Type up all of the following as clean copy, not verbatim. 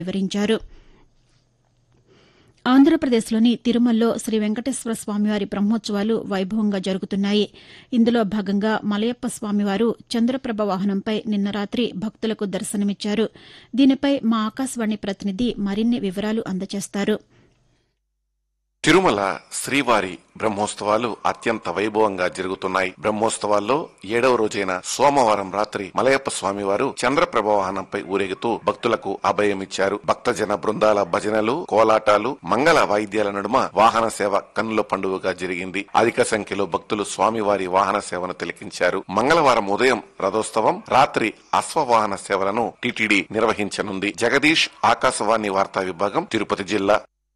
వివరించారు. ఆంధ్రప్రదేశ్లోని తిరుమలలో శ్రీ వెంకటేశ్వర స్వామివారి బ్రహ్మోత్సవాలు వైభవంగా జరుగుతున్నాయి. ఇందులో భాగంగా మలయప్ప స్వామివారు చంద్రప్రభ వాహనంపై నిన్న రాతి భక్తులకు దర్శనమిచ్చారు. దీనిపై మా ఆకాశవాణి ప్రతినిధి మరిన్ని వివరాలు అందజేస్తారు. తిరుమల శ్రీవారి బ్రహ్మోత్సవాలు అత్యంత వైభవంగా జరుగుతున్నాయి. బ్రహ్మోత్సవాల్లో 7వ రోజైన సోమవారం రాత్రి మలయప్ప స్వామివారు చంద్రప్రభ వాహనంపై ఊరేగుతూ భక్తులకు అభయమిచ్చారు. భక్తజన బృందాల భజనలు, కోలాటాలు, మంగళ వాయిద్యాల నడుమ వాహన సేవ కన్నుల పండుగగా జరిగింది. అధిక సంఖ్యలో భక్తులు స్వామివారి వాహన సేవను తిలకించారు. మంగళవారం ఉదయం రథోత్సవం, రాత్రి అశ్వవాహన సేవలను టీటీడీ నిర్వహించనుంది. జగదీష్, ఆకాశవాణి వార్తా విభాగం, తిరుపతి జిల్లా.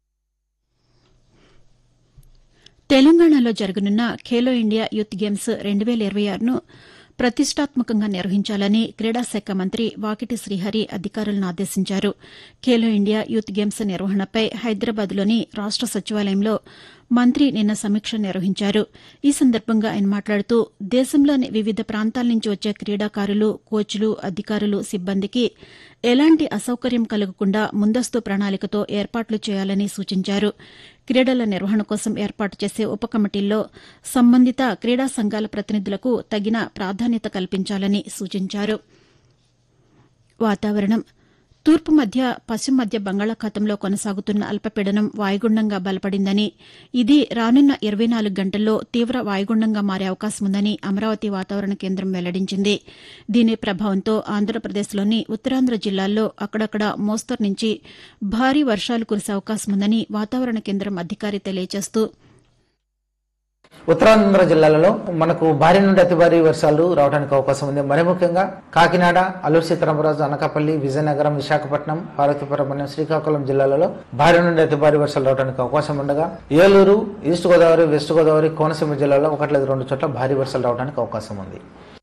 తెలంగాణలో జరగనున్న ఖేలో ఇండియా యూత్ గేమ్స్ 2026ను ప్రతిష్టాత్మకంగా నిర్వహించాలని క్రీడాశాఖ మంత్రి వాకిటి శ్రీహరి అధికారులను ఆదేశించారు. ఖేలో ఇండియా యూత్ గేమ్స్ నిర్వహణపై హైదరాబాద్లోని రాష్ట సచివాలయంలో మంత్రి నిన్న సమీక్ష నిర్వహించారు. ఈ సందర్భంగా ఆయన మాట్లాడుతూ దేశంలోని వివిధ ప్రాంతాల నుంచి వచ్చే క్రీడాకారులు, కోచ్లు, అధికారులు, సిబ్బందికి ఎలాంటి అసౌకర్యం కలగకుండా ముందస్తు ప్రణాళికతో ఏర్పాట్లు చేయాలని సూచించారు. క్రీడల నిర్వహణ కోసం ఏర్పాటు చేసే ఉప కమిటీల్లో సంబంధిత క్రీడా సంఘాల ప్రతినిధులకు తగిన ప్రాధాన్యత కల్పించాలని సూచించారు. వాతావరణం. తూర్పు మధ్య, పశ్చిమ మధ్య బంగాళాఖాతంలో కొనసాగుతున్న అల్పపీడనం వాయుగుండంగా బలపడిందని, ఇది రానున్న 24 గంటల్లో తీవ్ర వాయుగుండంగా మారే అవకాశముందని అమరావతి వాతావరణ కేంద్రం వెల్లడించింది. దీని ప్రభావంతో ఆంధ్రప్రదేశ్లోని ఉత్తరాంధ్ర జిల్లాల్లో అక్కడక్కడ మోస్తరు నుంచి భారీ వర్షాలు కురిసే అవకాశముందని వాతావరణ కేంద్రం అధికారి తెలియజేస్తూ, ఉత్తరాంధ్ర జిల్లాలలో మనకు భారీ నుండి అతి భారీ వర్షాలు రావడానికి అవకాశం ఉంది. మరి ముఖ్యంగా కాకినాడ, అల్లూరు సీతారామరాజు, అనకాపల్లి, విజయనగరం, విశాఖపట్నం, పార్వతీపురం, శ్రీకాకుళం జిల్లాలలో భారీ నుండి అతి భారీ వర్షాలు రావడానికి అవకాశం ఉండగా ఏలూరు, ఈస్ట్ గోదావరి, వెస్ట్ గోదావరి, కోనసీమ జిల్లాలో 1 లేదా 2 చోట్ల భారీ వర్షాలు రావడానికి అవకాశం ఉంది.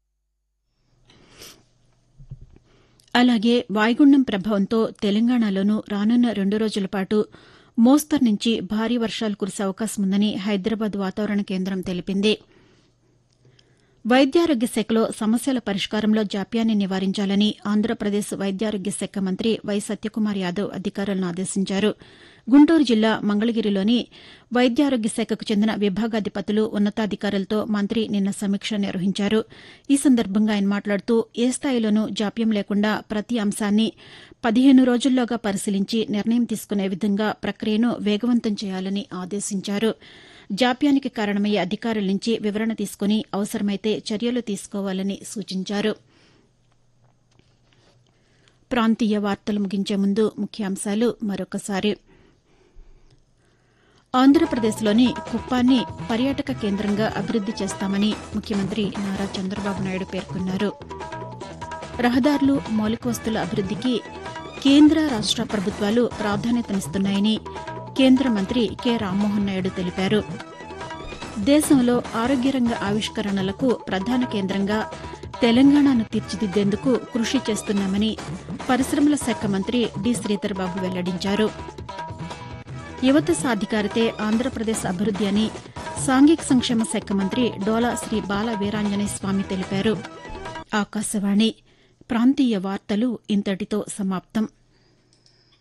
అలాగే వాయుగుండం ప్రభావంతో తెలంగాణలోనూ రానున్న 2 రోజుల పాటు మోస్తరు నుంచి భారీ వర్షాలు కురిసే అవకాశముందని హైదరాబాద్ వాతావరణ కేంద్రం తెలిపింది. వైద్యారోగ్య శాఖలో సమస్యల పరిష్కారంలో జాప్యాన్ని నివారించాలని ఆంధ్రప్రదేశ్ వైద్యారోగ్య శాఖ మంత్రి వై సత్యకుమార్ యాదవ్ అధికారులను ఆదేశించారు. గుంటూరు జిల్లా మంగళగిరిలోని వైద్యారోగ్య శాఖకు చెందిన విభాగాధిపతులు, ఉన్నతాధికారులతో మంత్రి నిన్న సమీక్ష నిర్వహించారు. ఈ సందర్భంగా ఆయన మాట్లాడుతూ ఏ స్థాయిలోనూ జాప్యం లేకుండా ప్రతి అంశాన్ని 15 రోజుల్లోగా పరిశీలించి నిర్ణయం తీసుకునే విధంగా ప్రక్రియను వేగవంతం చేయాలని ఆదేశించారు. జాప్యానికి కారణమయ్యే అధికారుల నుంచి వివరణ తీసుకుని అవసరమైతే చర్యలు తీసుకోవాలని సూచించారు. ప్రాంతీయ వార్తలు ముగించే ముందు ముఖ్యాంశాలు మరొకసారి. ఆంధ్రప్రదేశ్లోని కుప్పాన్ని పర్యాటక కేంద్రంగా అభివృద్ది చేస్తామని ముఖ్యమంత్రి నారా చంద్రబాబు నాయుడు పేర్కొన్నారు. రహదారులు, మౌలిక వస్తువుల అభివృద్దికి కేంద్ర, రాష్ట ప్రభుత్వాలు ప్రాధాన్యతనిస్తున్నాయని కేంద్ర మంత్రి కె రామ్మోహన్ నాయుడు తెలిపారు. దేశంలో ఆరోగ్యరంగ ఆవిష్కరణలకు ప్రధాన కేంద్రంగా తెలంగాణను తీర్చిదిద్దేందుకు కృషి చేస్తున్నామని పరిశ్రమల శాఖ మంత్రి డి. శ్రీధర్ బాబు వెల్లడించారు. యువత సాధికారితే ఆంధ్రప్రదేశ్ అభివృద్ది అని సాంఘిక సంక్షేమ శాఖ మంత్రి డోలా శ్రీ బాల వీరాంజనేయ స్వామి తెలిపారు. ఆకాశవాణి ప్రాంతీయ వార్తలు ఇంతటితో సమాప్తం.